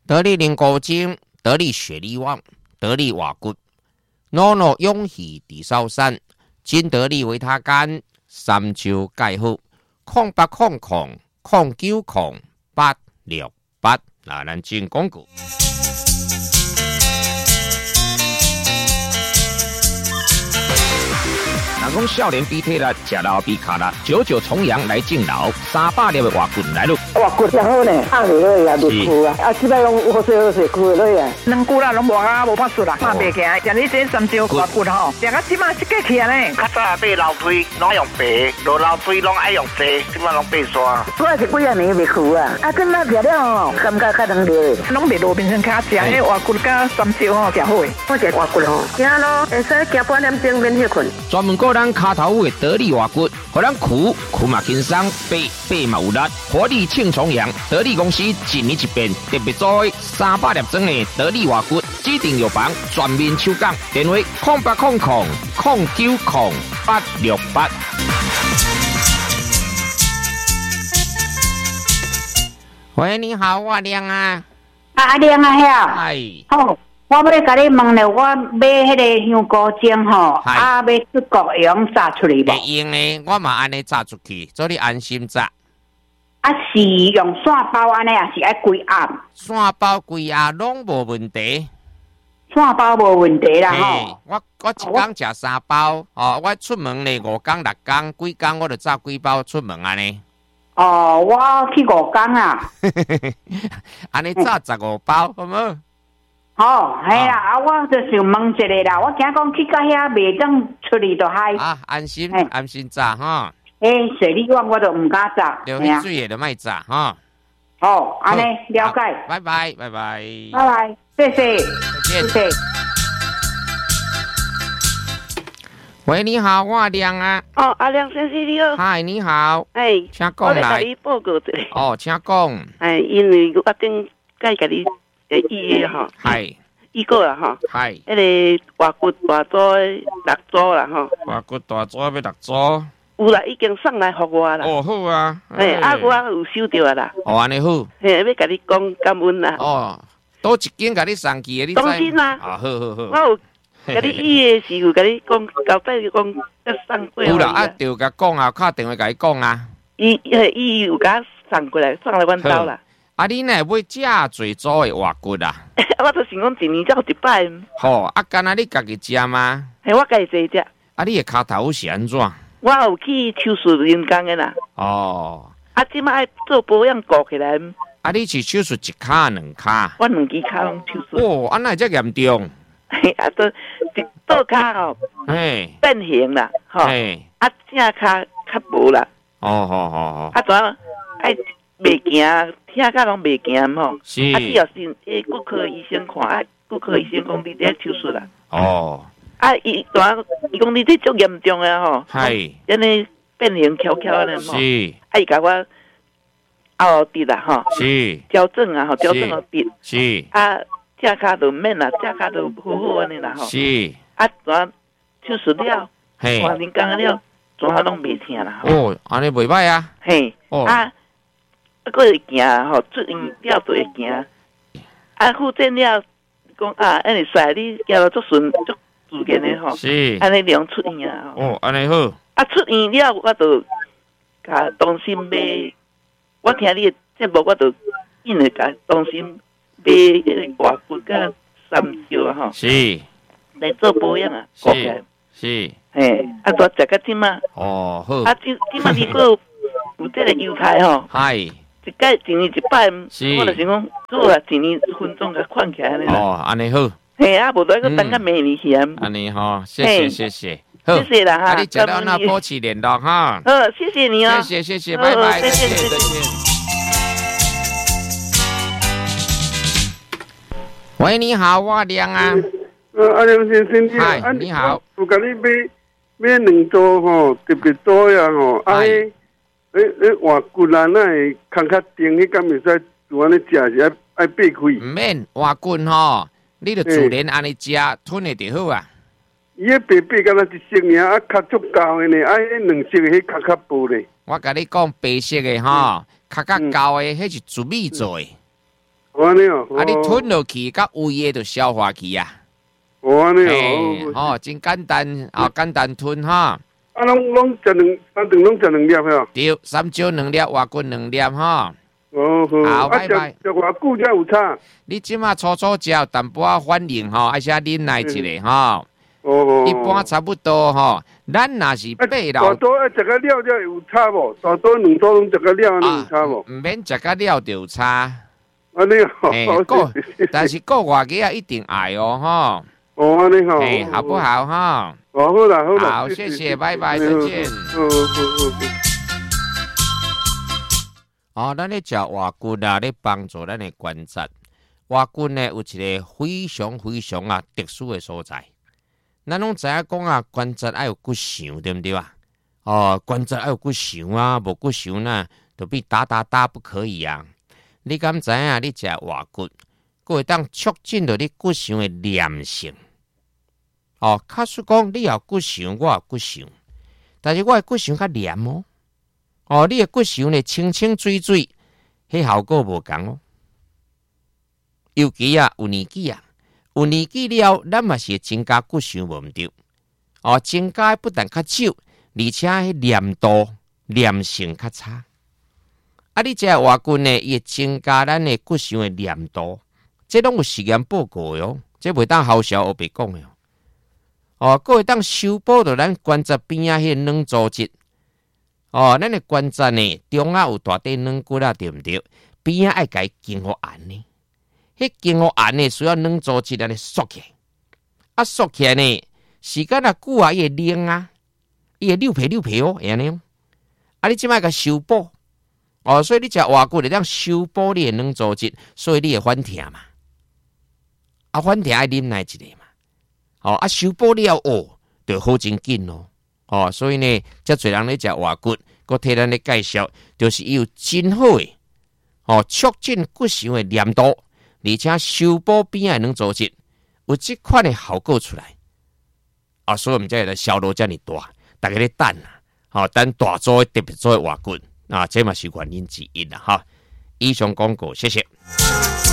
得力灵骨精，得力血力旺，得力瓦骨，诺诺永喜地烧山，金得力维他干，三周盖好，0800090868。那咱进广告。人讲少年比体力，吃老比卡力，久久重阳来敬老，300粒的活棍来咯。 活棍真好呢，放落去也袂枯啊，即摆拢好势枯落去啊。 两久啦，拢无啊，无法子啦，嘛袂行。像你这三招活棍吼，食到即摆一个起来呢。 较早买楼梯拢用白，落楼梯拢爱用细，即摆拢白刷。 我是几啊年袂枯啊，即摆食了吼，感觉较能着。 拢袂路边上卡食，迄活棍甲三招吼，诚好诶。 我食活棍吼，行咯，会使行半点钟免休困。 专门顾咱骹头的得力活骨，互咱苦嘛轻松，背嘛有力，活力庆重阳。得力公司一年一变，特别做300粒装的得力活骨，指定药房全面抽奖，电话0800090868。喂，你好，我亮啊。 阿亮啊，遐。 哎。 好。我要甲你问咧，我买迄个香菇精吼，要出国会用炸出来无？ 会用诶，我嘛安尼炸出去，做你安心炸。 是用线包安尼，也是爱规盒？ 线包规盒拢无问题。 线包无问题啦吼。 我一工食3包，哦，我出门咧5工6工，几工我就炸几包出门安尼。 哦，我去5工啊。 安尼炸15包，好无？ 哦，系啦，我就想问一下啦，我惊讲去到遐袂当出去就嗨。 啊，安心炸哈。 水利旺我都唔敢炸。 流血水也都卖炸哈。 哦，安尼了解。 拜拜。 拜拜，谢谢。谢谢。 喂，你好，我亮啊。 哦，阿亮先生你好。 嗨，你好。 哎， 请讲来。 我来甲你报告一下。 哦，请讲。 哎，因为我顶该甲你预约哈。 系。 预告啦哈。 系。 迄个活骨大组6组啦哈。 活骨大组要6组。 有啦，已经送来给我啦。 哦，好啊。 哎，我有收到啦。 哦，安尼好。 嘿，要甲你讲感恩啦。 哦，多一件甲你送去的，你知？ 当然啦。 啊，好。 我有甲你预约时有甲你讲，交代讲要送过来。 有啦，就甲讲啊，打电话甲伊讲啊。 伊有甲送过来，送来阮兜啦。 啊，你呢买遮侪组的活骨啊？ 我都想讲一年才有一摆。 好，啊，干那你家己食吗？ 系我家己食。 啊，你的骹头是安怎？ 我有去手术人工的啦。 哦。 啊，即摆爱做保养顾起来。 啊，你是手术一骹2骹？ 我2支骹拢手术。 哦，安那遮严重？ 嘿，啊，都一倒骹吼，变形啦，吼。啊，正骹较无啦。 哦。 啊，主要爱袂行，听甲拢袂行吼。 是。 啊，只要是骨科医生看，啊，骨科医生讲你在手术啦。 哦。 啊，伊讲你这足严重的吼。 系。 安尼变形翘翘的吼。 是。 啊，伊甲我凹直啦吼。 是。 矫正啊吼，矫正后直。 是。 啊，正骹就免啦，正骹就好好安尼啦吼。 是。 啊，全手术了， 嘿。 换人工了，全拢袂疼啦。 哦，安尼袂歹啊。 嘿。哦。啊，佫会行吼，出院了就会行。啊，复诊了，讲啊，安尼帅，你行了足顺足自然的吼。 是。 安尼量出院啊。 哦，安尼好。 啊，出院了，我就甲中心买，我听你的节目，我就印来甲中心买迄个活骨甲3招啊吼。 是。 来做保养啊。 是。 嘿，啊，都食到即嘛。 哦，好。 啊，即嘛如果有这个优待吼。 系。 一年一摆，我就想讲做啊，一年分钟甲款起来咧。 哦，安尼好。 嘿啊，无再个等到明年去啊。 安尼吼，谢谢。好， 谢谢啦哈。 啊，你接到那保持联络哈。 谢谢你啊。 谢谢，拜拜，再见。喂，你好，我亮啊。 阿亮先生， 嗨，你好。 我甲你买2组吼，特别多呀吼，活骨啊，那会空较重，迄敢袂使就安尼食是爱掰开。 唔免活骨吼，你就自然安尼食，吞的就好啊。 伊迄白敢若一色尔，啊较足厚的呢，啊迄2色的迄较薄咧。 我甲你讲白色的吼，较高的，迄是糯米做的。 安尼哦， 啊，你吞落去，甲胃的就消化去啊。 安尼哦， 哦，真简单，简单吞哈。 啊，拢食三顿拢食2粒吼。 对，三椒2粒，活骨2粒哈。 哦好，拜拜。 食偌久才有差？ 你即马初食，淡薄反应吼，爱写忍耐一下吼。 哦， 一般差不多吼，咱若是8老。 大多要食个了才有差无？大多2多拢食个了有差无？ 唔免食个了就有差。 安尼哦， 但是国外嘅啊一定爱哦吼。 哦，安尼吼， 好不好哈？ 哦，好啦，好啦， 好，谢谢，拜拜，再见。咱咧食活骨啊，咧帮助咱的关节。活骨呢有一个非常特殊的所在。咱拢知影讲啊，关节爱有骨相，对不对啊？关节爱有骨相啊，无骨相呢，就比打不可以啊。你敢知影？你食活骨，佫会当促进到你骨相的粘性。假使讲你有骨相，我有骨相，但是我的骨相较黏哦。你的骨相呢清水水，迄效果无共哦。尤其有年纪有年纪了，咱嘛是增加骨相无毋对。增加不但较少，而且迄黏度、黏性较差。你食活骨呢，伊会增加咱的骨相的黏度，这拢有实验报告的哦，这袂当好笑，我别讲的哦。佫会当修补到咱关节边迄软组织。咱的关节呢，中有大块软骨啊，对毋对？边爱甲伊经互按呢，迄经互按呢，需要软组织安尼缩起来，缩起来呢，时间啊久啊，伊会凝啊，伊会溜皮哦，安尼哦。你即摆甲修补，所以你食活骨会当修补你的软组织，所以你会反疼嘛。反疼爱忍耐一下嘛。修补了就好真紧咯。所以呢，遮侪人咧食活骨，佮替咱咧介绍，就是伊有真好诶，促进骨相诶粘度，而且修补边仔软组织，有即款诶效果出来。所以我们才会销路遮尔大，大家咧等等大组特别做诶活骨，这嘛是原因之一啦哈。以上广告，谢谢。